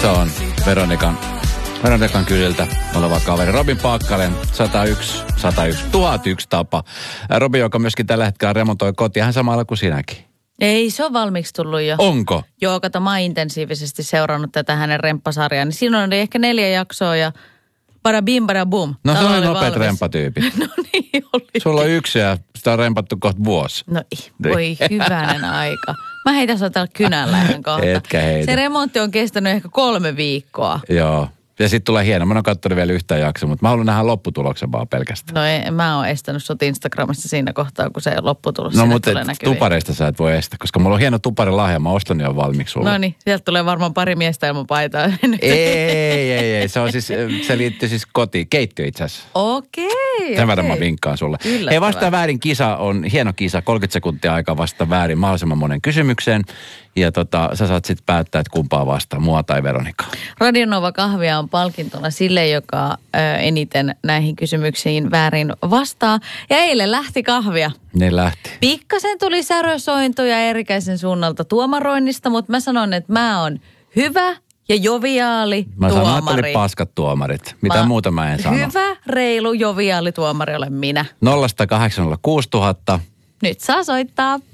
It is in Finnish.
Se on Veronikan kyliltä oleva kaveri. Robin Paakkanen, 1001 tapa. Robin, joka myöskin tällä hetkellä remontoi kotia, hän samalla kuin sinäkin. Ei, se on valmiiksi tullut jo. Onko? Joo, kato, mä oon intensiivisesti seurannut tätä hänen remppasarjaa. Niin siinä on ehkä 4 jaksoa ja bada bim, bada bum. No se oli nopeat remppatyypit. No niin oli. Sulla on 1 ja sitä on rempattu kohta vuosi. No voi hyvänen aika. Mä heitän sua täällä kynällä ihan kohta. Etkä heitä. Se remontti on kestänyt ehkä 3 viikkoa. Joo. Ja sitten tulee hieno. Mä en ole katsonut vielä yhtään jaksoa, mutta mä haluan nähdä lopputuloksen vaan pelkästään. No mä oon estänyt sut Instagramissa siinä kohtaa, kun se lopputulos no mutta tulee näkyviin. tupareista sä et voi estää, koska mulla on hieno tuparilahja. Mä ostan jo valmiiksi sulle. No niin, sieltä tulee varmaan pari miestä ilman paitaa. Ei. Se liittyy siis kotiin. Keittiö itse asiassa. Okei. Tämän verran mä vinkkaan sulle. Hei, vastaa väärin kisa on hieno kisa. 30 sekuntia aikaa vastaa väärin mahdollisimman monen kysymykseen. Ja sä saat sitten päättää, että kumpaa vastaa, mua tai Veronikaa. Radionova kahvia on palkintona sille, joka eniten näihin kysymyksiin väärin vastaa. Ja eilen lähti kahvia. Ne lähti. Pikkasen tuli särösointoja Eerikäisen suunnalta tuomaroinnista, mutta mä sanon, että mä oon hyvä ja joviaali Mä tuomari. sanon, että oli paskat tuomarit. Mitä muuta mä en sano. Hyvä, reilu, joviaali tuomari olen minä. 0-806 000. Nyt saa soittaa.